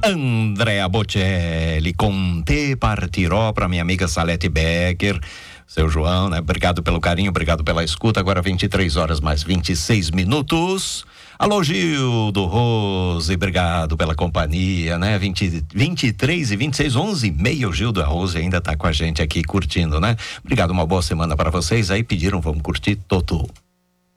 Andrea Bocelli com Te Partiró, para minha amiga Salete Becker, seu João, né? Obrigado pelo carinho, obrigado pela escuta. Agora 23 horas mais 26 minutos. Alô, Gildo Rose, obrigado pela companhia, né? 23 e 26, 11h30, o Gildo Rose ainda tá com a gente aqui curtindo, né? Obrigado, uma boa semana para vocês. Aí pediram, vamos curtir Totô.